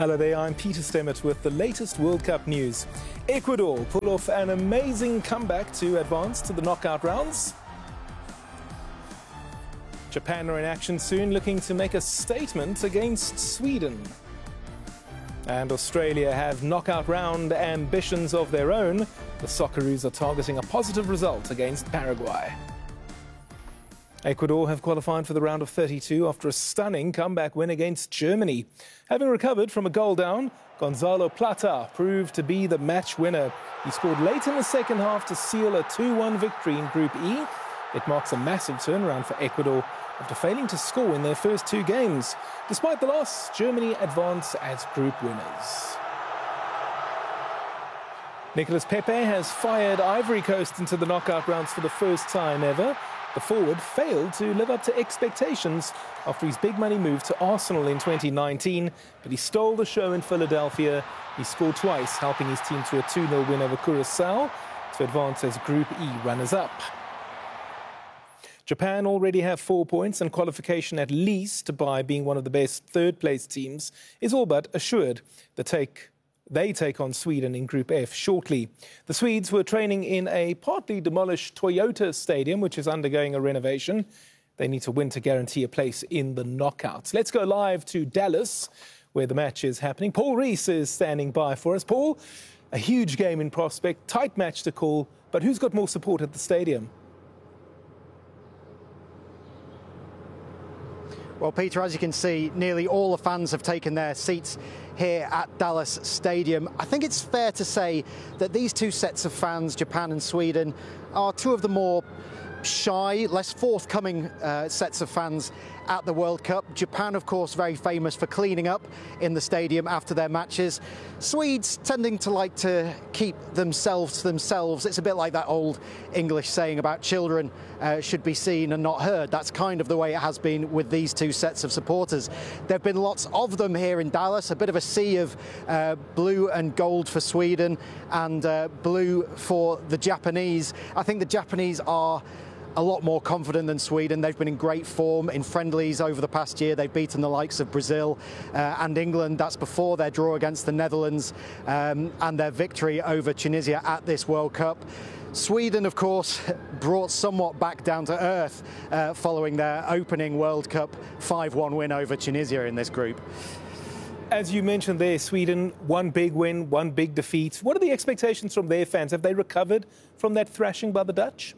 Hello there, I'm Peter Stemmert with the latest World Cup news. Ecuador pull off an amazing comeback to advance to the knockout rounds. Japan are in action soon, looking to make a statement against Sweden. And Australia have knockout round ambitions of their own. The Socceroos are targeting a positive result against Paraguay. Ecuador have qualified for the round of 32 after a stunning comeback win against Germany. Having recovered from a goal down, Gonzalo Plata proved to be the match winner. He scored late in the second half to seal a 2-1 victory in Group E. It marks a massive turnaround for Ecuador after failing to score in their first two games. Despite the loss, Germany advance as group winners. Nicolas Pepe has fired Ivory Coast into the knockout rounds for the first time ever. The forward failed to live up to expectations after his big money move to Arsenal in 2019, but he stole the show in Philadelphia. He scored twice, helping his team to a 2-0 win over Curaçao to advance as Group E runners-up. Japan already have 4 points, and qualification, at least by being one of the best third-place teams, is all but assured. They take on Sweden in Group F shortly. The Swedes were training in a partly demolished Toyota stadium, which is undergoing a renovation. They need to win to guarantee a place in the knockouts. Let's go live to Dallas, where the match is happening. Paul Rees is standing by for us. Paul, a huge game in prospect, tight match to call, but who's got more support at the stadium? Well, Peter, as you can see, nearly all the fans have taken their seats here at Dallas Stadium. I think it's fair to say that these two sets of fans, Japan and Sweden, are two of the more shy, less forthcoming sets of fans at the World Cup. Japan, of course, very famous for cleaning up in the stadium after their matches. Swedes tending to like to keep themselves to themselves. It's a bit like that old English saying about children should be seen and not heard. That's kind of the way it has been with these two sets of supporters. There have been lots of them here in Dallas, a bit of a sea of blue and gold for Sweden and blue for the Japanese. I think the Japanese are a lot more confident than Sweden. They've been in great form in friendlies over the past year. They've beaten the likes of Brazil and England. That's before their draw against the Netherlands and their victory over Tunisia at this World Cup. Sweden, of course, brought somewhat back down to earth following their opening World Cup 5-1 win over Tunisia in this group. As you mentioned there, Sweden, one big win, one big defeat. What are the expectations from their fans? Have they recovered from that thrashing by the Dutch?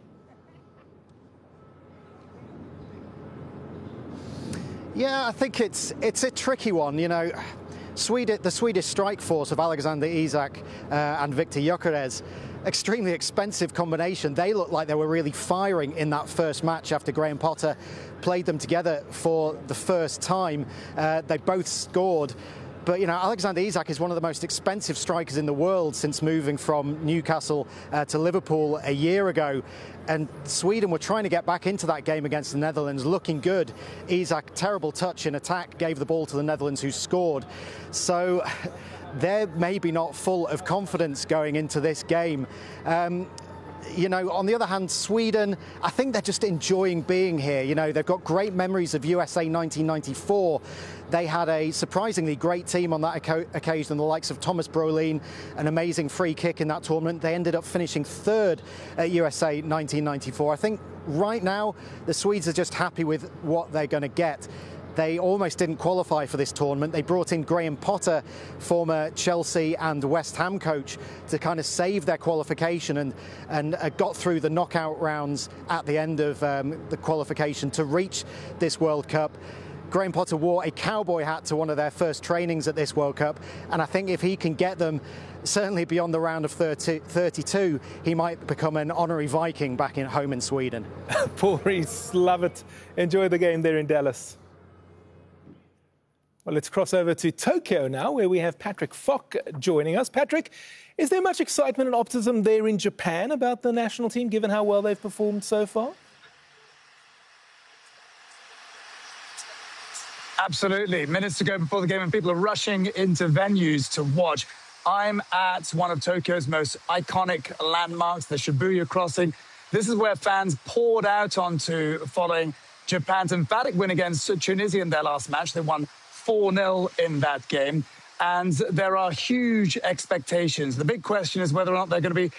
Yeah, I think it's a tricky one. You know, the Swedish strike force of Alexander Isak and Viktor Gyökeres, extremely expensive combination. They looked like they were really firing in that first match after Graham Potter played them together for the first time. They both scored. But, you know, Alexander Isak is one of the most expensive strikers in the world since moving from Newcastle to Liverpool a year ago. And Sweden were trying to get back into that game against the Netherlands, looking good. Isak, terrible touch in attack, gave the ball to the Netherlands, who scored. So they're maybe not full of confidence going into this game. You know, on the other hand, Sweden, I think they're just enjoying being here. You know, they've got great memories of USA 1994. They had a surprisingly great team on that occasion, the likes of Thomas Brolin, an amazing free kick in that tournament. They ended up finishing third at USA 1994. I think right now the Swedes are just happy with what they're going to get. They almost didn't qualify for this tournament. They brought in Graham Potter, former Chelsea and West Ham coach, to kind of save their qualification and got through the knockout rounds at the end of the qualification to reach this World Cup. Graham Potter wore a cowboy hat to one of their first trainings at this World Cup, and I think if he can get them certainly beyond the round of 32, he might become an honorary Viking back in home in Sweden. Paul Rees, love it. Enjoy the game there in Dallas. Well, let's cross over to Tokyo now, where we have Patrick Fock joining us. Patrick, is there much excitement and optimism there in Japan about the national team, given how well they've performed so far? Absolutely. Minutes to go before the game, and people are rushing into venues to watch. I'm at one of Tokyo's most iconic landmarks, the Shibuya Crossing. This is where fans poured out onto following Japan's emphatic win against Tunisia in their last match. They won 4-0 in that game. and there are huge expectations. The big question is whether or not they're going to be